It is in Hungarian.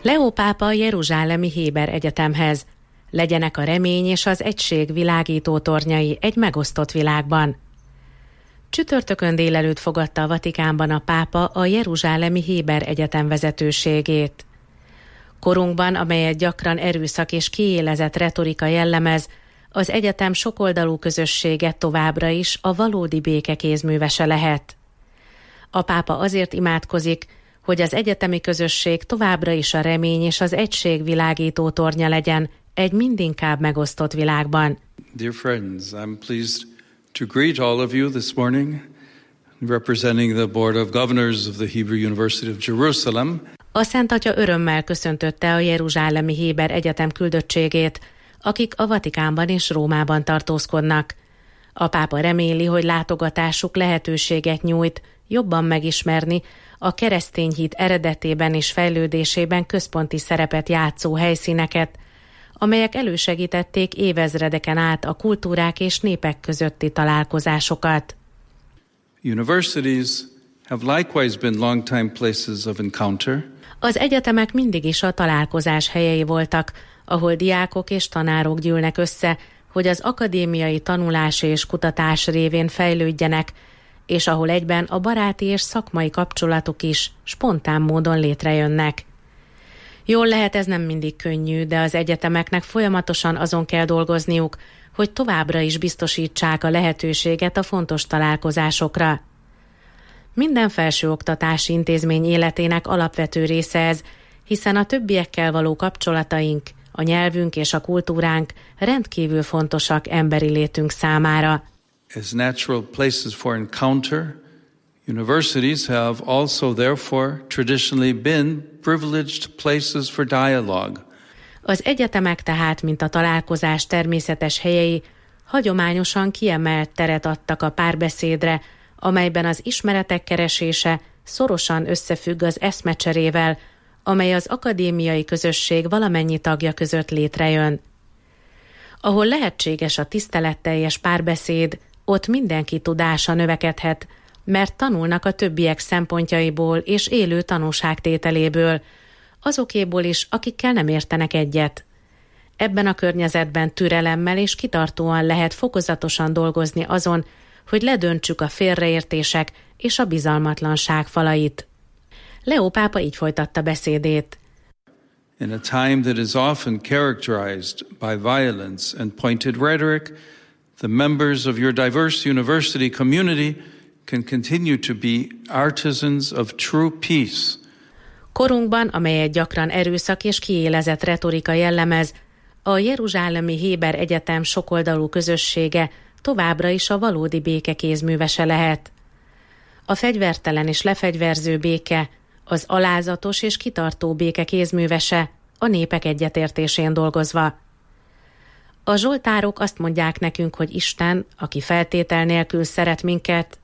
Leó pápa a Jeruzsálemi Héber Egyetemhez. Legyenek a remény és az egység világító tornyai egy megosztott világban. Csütörtökön délelőtt fogadta a Vatikánban a pápa a Jeruzsálemi Héber Egyetem vezetőségét. Korunkban, amelyet gyakran erőszak és kiélezett retorika jellemez, az egyetem sokoldalú közössége továbbra is a valódi béke kézművese lehet. A pápa azért imádkozik, hogy az egyetemi közösség továbbra is a remény és az egység világító tornya legyen egy mindinkább megosztott világban. Dear friends, I'm pleased to greet all of you this morning, representing the Board of Governors of the Hebrew University of Jerusalem. A Szent Atya örömmel köszöntötte a Jeruzsálemi Héber Egyetem küldöttségét, akik a Vatikánban és Rómában tartózkodnak. A pápa reméli, hogy látogatásuk lehetőséget nyújt jobban megismerni a keresztény hit eredetében és fejlődésében központi szerepet játszó helyszíneket, amelyek elősegítették évezredeken át a kultúrák és népek közötti találkozásokat. Universities have likewise been long-time places of encounter. Az egyetemek mindig is a találkozás helyei voltak, ahol diákok és tanárok gyűlnek össze, hogy az akadémiai tanulás és kutatás révén fejlődjenek, és ahol egyben a baráti és szakmai kapcsolatok is spontán módon létrejönnek. Jól lehet, ez nem mindig könnyű, de az egyetemeknek folyamatosan azon kell dolgozniuk, hogy továbbra is biztosítsák a lehetőséget a fontos találkozásokra. Minden felsőoktatási intézmény életének alapvető része ez, hiszen a többiekkel való kapcsolataink, a nyelvünk és a kultúránk rendkívül fontosak emberi létünk számára. As natural places for encounter, universities have also therefore traditionally been privileged places for dialogue. Az egyetemek tehát, mint a találkozás természetes helyei, hagyományosan kiemelt teret adtak a párbeszédre, amelyben az ismeretek keresése szorosan összefügg az eszmecserével, amely az akadémiai közösség valamennyi tagja között létrejön. Ahol lehetséges a tiszteletteljes párbeszéd, ott mindenki tudása növekedhet, mert tanulnak a többiek szempontjaiból és élő tanúságtételéből, azokéból is, akikkel nem értenek egyet. Ebben a környezetben türelemmel és kitartóan lehet fokozatosan dolgozni azon, hogy ledöntsük a félreértések és a bizalmatlanság falait. Leó pápa így folytatta beszédét. In a time that is often characterized by violence and pointed rhetoric, the members of your diverse university community can continue to be artisans of true peace. Korunkban, amelyet gyakran erőszak és kiélezett retorika jellemez, a Jeruzsálemi Héber Egyetem sokoldalú közössége továbbra is a valódi béke kézművese lehet. A fegyvertelen és lefegyverző béke, az alázatos és kitartó béke kézművese, a népek egyetértésén dolgozva. A zsoltárok azt mondják nekünk, hogy Isten, aki feltétel nélkül szeret minket,